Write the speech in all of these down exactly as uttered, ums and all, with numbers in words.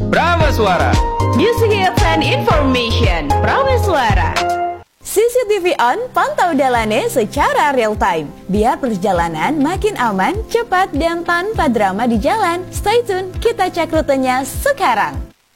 Prameswara. Music hits and information. Prameswara. C C T V on, pantau Dalane secara real time. Biar perjalanan makin aman, cepat, dan tanpa drama di jalan. Stay tune, kita cek rutenya sekarang.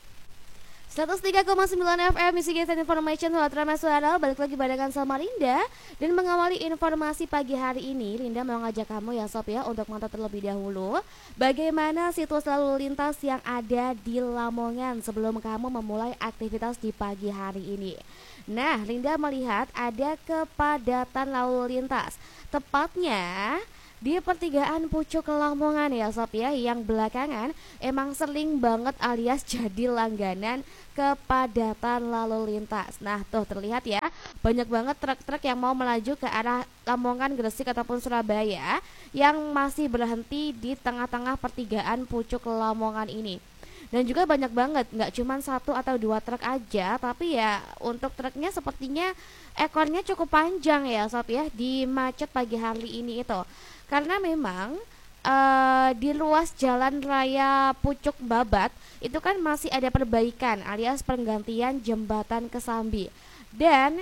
seratus tiga koma sembilan F M Music Hits and Information Hot Prameswara. Balik lagi barengan sama Linda. Dan mengawali informasi pagi hari ini, Linda mau ngajak kamu ya Sob ya, untuk mantau terlebih dahulu bagaimana situasi lalu lintas yang ada di Lamongan sebelum kamu memulai aktivitas di pagi hari ini. Nah, Linda melihat ada kepadatan lalu lintas, tepatnya di pertigaan Pucuk Lamongan ya Sob ya, yang belakangan emang sering banget alias jadi langganan kepadatan lalu lintas. Nah tuh terlihat ya, banyak banget truk-truk yang mau melaju ke arah Lamongan, Gresik ataupun Surabaya yang masih berhenti di tengah-tengah pertigaan Pucuk Lamongan ini. Dan juga banyak banget, nggak cuma satu atau dua truk aja, tapi ya untuk truknya sepertinya ekornya cukup panjang ya Sob ya, di macet pagi hari ini itu. Karena memang uh, di ruas jalan raya Pucuk Babat itu kan masih ada perbaikan alias penggantian jembatan Kesambi. Dan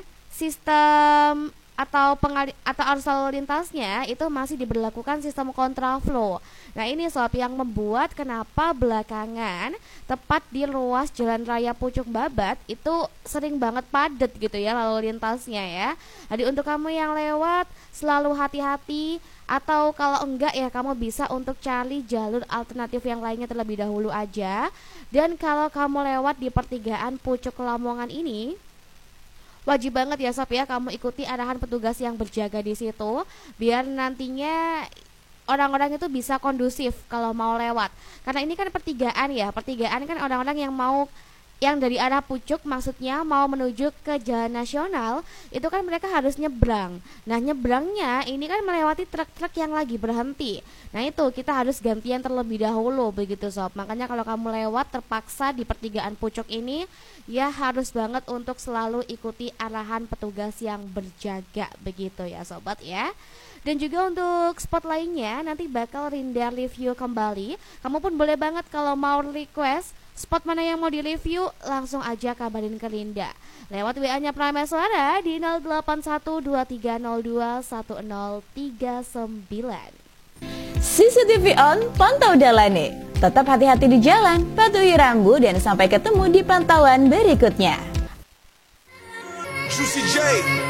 sistem atau pengali, atau arus lalu lintasnya itu masih diberlakukan sistem kontraflow. Nah ini Sob yang membuat kenapa belakangan tepat di ruas jalan raya Pucuk Babat itu sering banget padat gitu ya lalu lintasnya ya. Jadi untuk kamu yang lewat selalu hati-hati, atau kalau enggak ya kamu bisa untuk cari jalur alternatif yang lainnya terlebih dahulu aja. Dan kalau kamu lewat di pertigaan Pucuk Lamongan ini, wajib banget ya Sob ya kamu ikuti arahan petugas yang berjaga di situ, biar nantinya orang-orang itu bisa kondusif kalau mau lewat. Karena ini kan pertigaan ya, pertigaan kan orang-orang yang mau yang dari arah Pucuk maksudnya mau menuju ke Jalan Nasional, itu kan mereka harus nyebrang. Nah nyebrangnya ini kan melewati truk-truk yang lagi berhenti. Nah itu kita harus gantian terlebih dahulu begitu Sob. Makanya kalau kamu lewat terpaksa di pertigaan Pucuk ini, ya harus banget untuk selalu ikuti arahan petugas yang berjaga begitu ya Sobat ya. Dan juga untuk spot lainnya nanti bakal Linda review kembali. Kamu pun boleh banget kalau mau request spot mana yang mau direview, langsung aja kabarin ke Linda lewat W A-nya Prameswara di nol delapan satu dua tiga nol dua satu nol tiga sembilan. C C T V on, pantau Dalane. Tetap hati-hati di jalan, patuhi rambu, dan sampai ketemu di pantauan berikutnya. Juicy J.